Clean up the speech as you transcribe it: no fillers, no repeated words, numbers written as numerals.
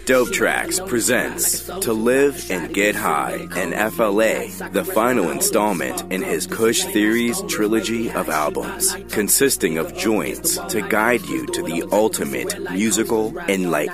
Dope Tracks presents To Live and Get High and FLA, the final installment in his Kush Theories trilogy of albums, consisting of joints to guide you to the ultimate musical enlightenment.